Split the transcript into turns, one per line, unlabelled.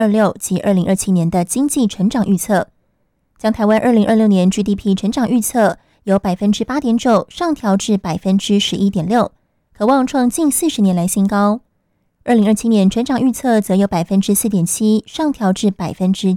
2026及2027年的经济成长预测，将台湾2026年 GDP 成长预测由 8.9% 上调至 11.6%， 可望创近40年来新高。2027年成长预测则由 4.7% 上调至